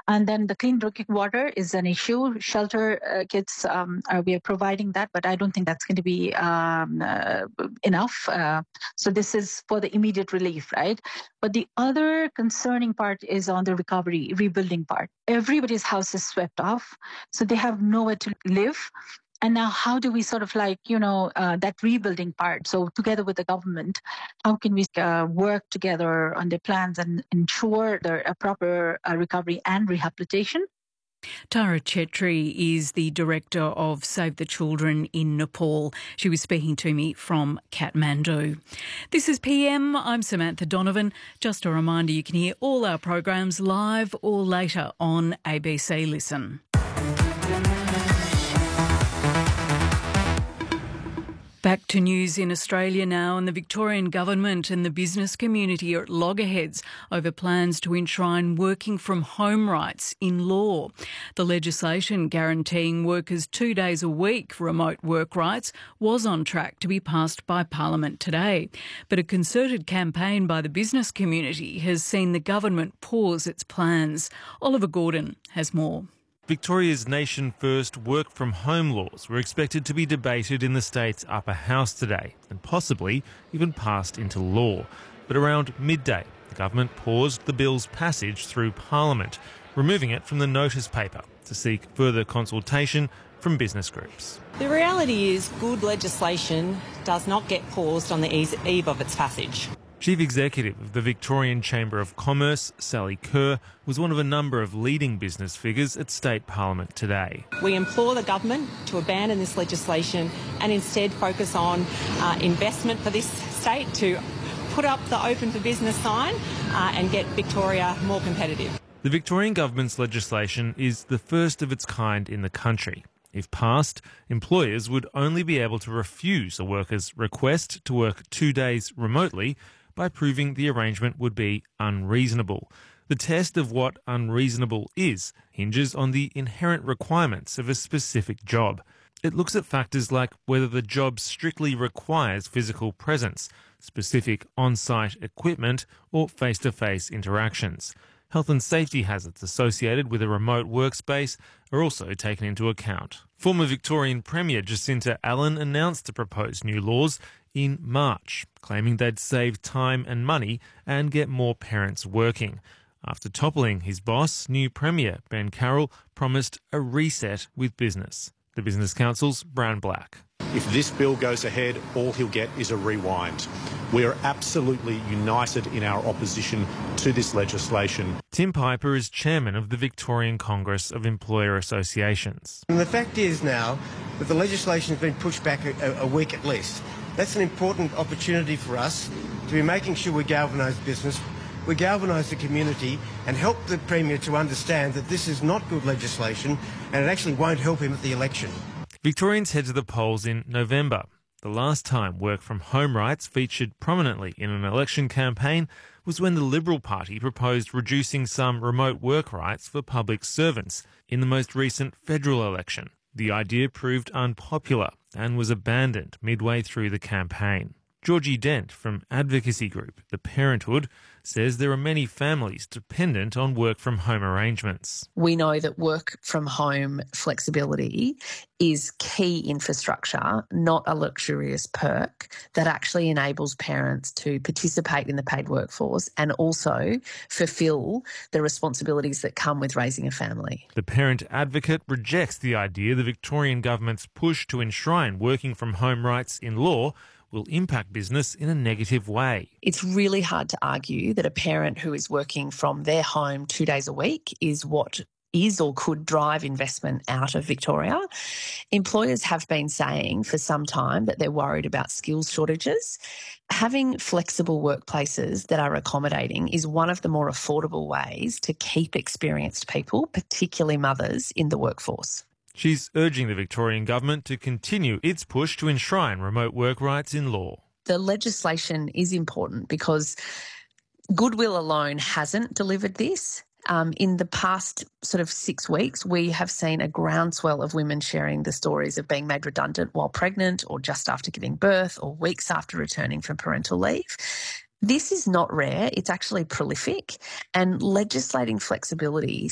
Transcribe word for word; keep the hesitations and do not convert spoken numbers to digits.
And then the clean drinking water is an issue. Shelter uh, kits, um, are, we are providing that, but I don't think that's going to be um, uh, enough. Uh, so this is for the immediate relief, right? But the other concerning part is on the recovery, rebuilding part. Everybody's house is swept off, so they have nowhere to live. And now how do we sort of like, you know, uh, that rebuilding part? So together with the government, how can we uh, work together on the plans and ensure there a proper uh, recovery and rehabilitation? Tara Chetri is the director of Save the Children in Nepal. She was speaking to me from Kathmandu. This is P M. I'm Samantha Donovan. Just a reminder, you can hear all our programs live or later on A B C Listen. Back to news in Australia now, and the Victorian Government and the business community are at loggerheads over plans to enshrine working from home rights in law. The legislation guaranteeing workers two days a week remote work rights was on track to be passed by Parliament today. But a concerted campaign by the business community has seen the government pause its plans. Oliver Gordon has more. Victoria's nation-first work-from-home laws were expected to be debated in the state's upper house today and possibly even passed into law. But around midday, the government paused the bill's passage through Parliament, removing it from the notice paper to seek further consultation from business groups. The reality is good legislation does not get paused on the eve of its passage. Chief Executive of the Victorian Chamber of Commerce, Sally Kerr, was one of a number of leading business figures at State Parliament today. We implore the government to abandon this legislation and instead focus on uh, investment for this state to put up the open for business sign uh, and get Victoria more competitive. The Victorian government's legislation is the first of its kind in the country. If passed, employers would only be able to refuse a worker's request to work two days remotely by proving the arrangement would be unreasonable. The test of what unreasonable is hinges on the inherent requirements of a specific job. It looks at factors like whether the job strictly requires physical presence, specific on-site equipment, or face-to-face interactions. Health and safety hazards associated with a remote workspace are also taken into account. Former Victorian Premier Jacinta Allen announced the proposed new laws in March, claiming they'd save time and money and get more parents working. After toppling his boss, new Premier Ben Carroll promised a reset with business. The Business Council's Brown Black. If this bill goes ahead, all he'll get is a rewind. We are absolutely united in our opposition to this legislation. Tim Piper is chairman of the Victorian Congress of Employer Associations. And the fact is now that the legislation has been pushed back a, a week at least. That's an important opportunity for us to be making sure we galvanise business, we galvanise the community and help the Premier to understand that this is not good legislation and it actually won't help him at the election. Victorians head to the polls in November. The last time work from home rights featured prominently in an election campaign was when the Liberal Party proposed reducing some remote work rights for public servants in the most recent federal election. The idea proved unpopular and was abandoned midway through the campaign. Georgie Dent from advocacy group The Parenthood says there are many families dependent on work-from-home arrangements. We know that work-from-home flexibility is key infrastructure, not a luxurious perk that actually enables parents to participate in the paid workforce and also fulfil the responsibilities that come with raising a family. The parent advocate rejects the idea the Victorian government's push to enshrine working-from-home rights in law will impact business in a negative way. It's really hard to argue that a parent who is working from their home two days a week is what is or could drive investment out of Victoria. Employers have been saying for some time that they're worried about skills shortages. Having flexible workplaces that are accommodating is one of the more affordable ways to keep experienced people, particularly mothers, in the workforce. She's urging the Victorian government to continue its push to enshrine remote work rights in law. The legislation is important because goodwill alone hasn't delivered this. Um, in the past sort of six weeks, we have seen a groundswell of women sharing the stories of being made redundant while pregnant or just after giving birth or weeks after returning from parental leave. This is not rare, it's actually prolific, and legislating flexibility